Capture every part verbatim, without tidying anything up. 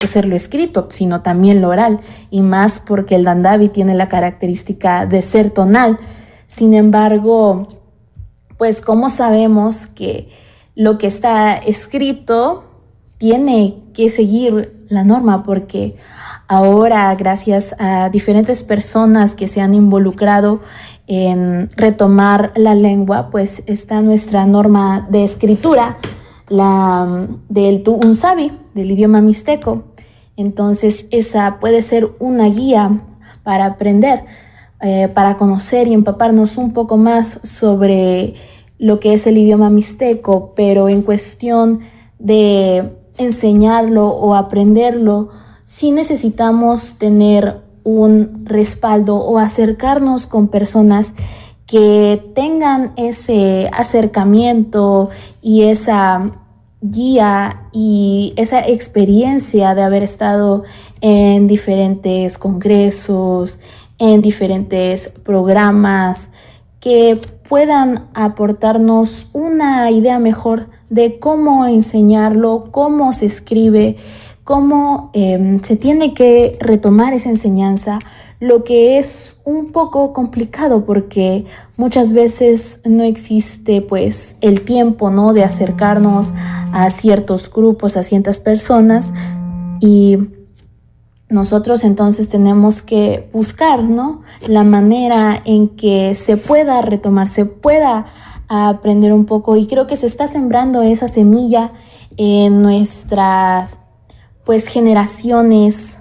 ser lo escrito, sino también lo oral, y más porque el Dandabi tiene la característica de ser tonal. Sin embargo, pues como sabemos que lo que está escrito tiene que seguir la norma, porque ahora, gracias a diferentes personas que se han involucrado en retomar la lengua, pues está nuestra norma de escritura, la del Tu'unzabi, del idioma mixteco. Entonces esa puede ser una guía para aprender, eh, para conocer y empaparnos un poco más sobre lo que es el idioma mixteco, pero en cuestión de enseñarlo o aprenderlo, sí necesitamos tener un respaldo o acercarnos con personas que tengan ese acercamiento y esa guía y esa experiencia de haber estado en diferentes congresos, en diferentes programas, que puedan aportarnos una idea mejor de cómo enseñarlo, cómo se escribe, cómo eh, se tiene que retomar esa enseñanza, lo que es un poco complicado porque muchas veces no existe pues el tiempo, ¿no?, de acercarnos a ciertos grupos, a ciertas personas, y nosotros entonces tenemos que buscar, ¿no?, la manera en que se pueda retomar, se pueda aprender un poco, y creo que se está sembrando esa semilla en nuestras pues generaciones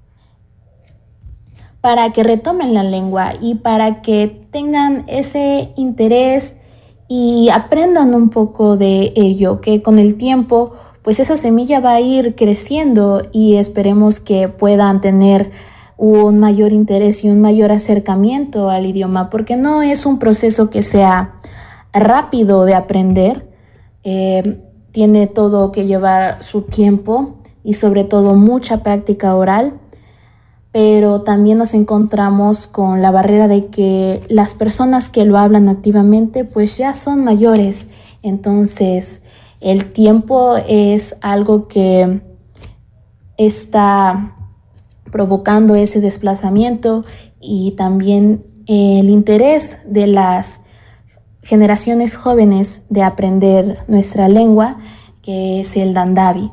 para que retomen la lengua y para que tengan ese interés y aprendan un poco de ello, que con el tiempo pues esa semilla va a ir creciendo y esperemos que puedan tener un mayor interés y un mayor acercamiento al idioma, porque no es un proceso que sea rápido de aprender, eh, tiene todo que llevar su tiempo y sobre todo mucha práctica oral, pero también nos encontramos con la barrera de que las personas que lo hablan activamente pues ya son mayores, entonces el tiempo es algo que está provocando ese desplazamiento y también el interés de las generaciones jóvenes de aprender nuestra lengua, que es el Dandabi.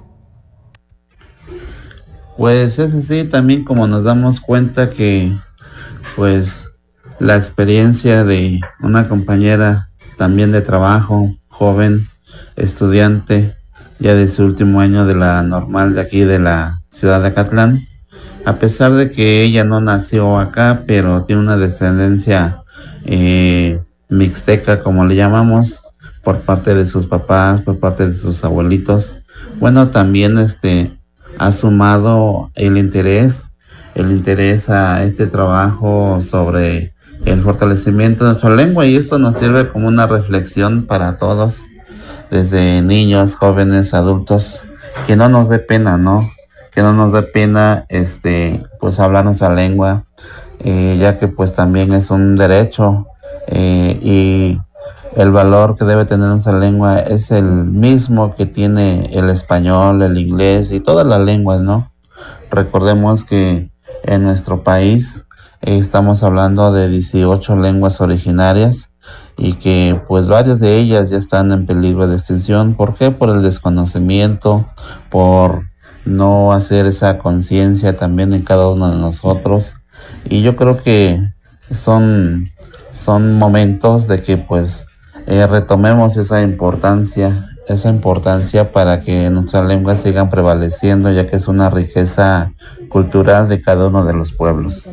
Pues es así también como nos damos cuenta que pues la experiencia de una compañera también de trabajo, joven, estudiante, ya de su último año de la normal de aquí de la ciudad de Acatlán, a pesar de que ella no nació acá, pero tiene una descendencia eh, mixteca, como le llamamos, por parte de sus papás, por parte de sus abuelitos. Bueno, también este ha sumado el interés, el interés a este trabajo sobre el fortalecimiento de nuestra lengua, y esto nos sirve como una reflexión para todos, desde niños, jóvenes, adultos, que no nos dé pena, ¿no? Que no nos dé pena, este, pues hablar nuestra lengua, eh, ya que pues también es un derecho, eh, y el valor que debe tener nuestra lengua es el mismo que tiene el español, el inglés y todas las lenguas, ¿no? Recordemos que en nuestro país eh, estamos hablando de dieciocho lenguas originarias y que pues varias de ellas ya están en peligro de extinción. ¿Por qué? Por el desconocimiento, por no hacer esa conciencia también en cada uno de nosotros. Y yo creo que son, son momentos de que pues Eh, retomemos esa importancia, esa importancia para que nuestras lenguas sigan prevaleciendo, ya que es una riqueza cultural de cada uno de los pueblos.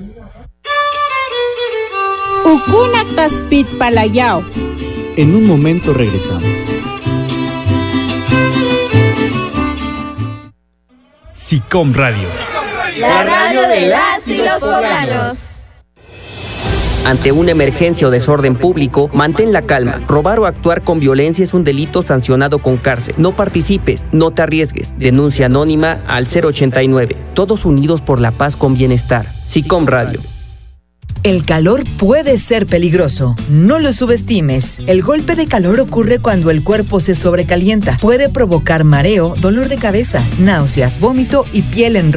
Ukunaktaspit Palayao. En un momento regresamos. SICOM Radio. La radio de las y los poblanos. Ante una emergencia o desorden público, mantén la calma. Robar o actuar con violencia es un delito sancionado con cárcel. No participes, no te arriesgues. Denuncia anónima al cero ochenta y nueve. Todos unidos por la paz con bienestar. SICOM Radio. El calor puede ser peligroso. No lo subestimes. El golpe de calor ocurre cuando el cuerpo se sobrecalienta. Puede provocar mareo, dolor de cabeza, náuseas, vómito y piel en